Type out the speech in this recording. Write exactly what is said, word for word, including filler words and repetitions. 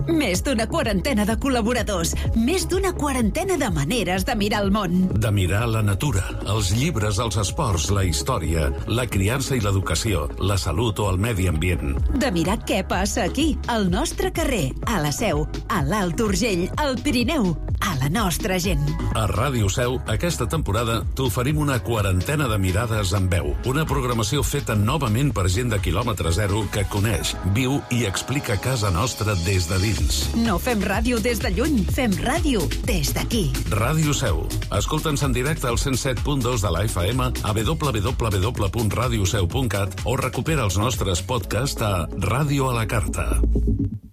Més d'una quarantena de col·laboradors, més d'una quarantena de maneres de mirar el món. De mirar la natura, els llibres, els esports, la història, la criança i l'educació, la salut o el medi ambient. De mirar què passa aquí, al nostre carrer, a la Seu, a l'Alt Urgell, al Pirineu, a la nostra gent. A Ràdio Seu, aquesta temporada, t'oferim una quarantena de mirades en veu. Una programació feta novament per gent de quilòmetre zero que coneix, viu i explica casa nostra des de dins. No fem ràdio des de lluny, fem ràdio des d'aquí. Ràdio Seu. Escolta'ns en directe al cent set punt dos de la F M, a w w w punt radioseu punt cat o recupera els nostres podcasts a Ràdio a la Carta.